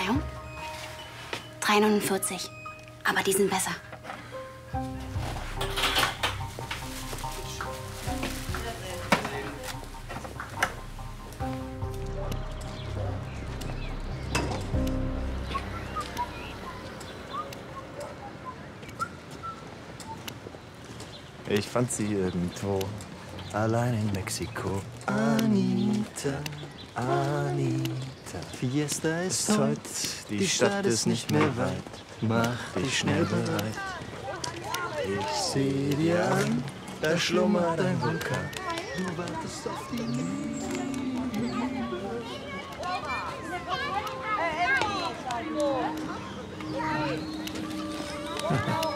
Verzeihung? 3,49. Aber die sind besser. Ich fand sie irgendwo, allein in Mexiko. Anita, Anita. Fiesta ist heute, die Stadt ist nicht mehr weit. Mach dich schnell bereit. Ich seh dir an, da schlummert ein Vulkan. Du wartest auf die Liebe.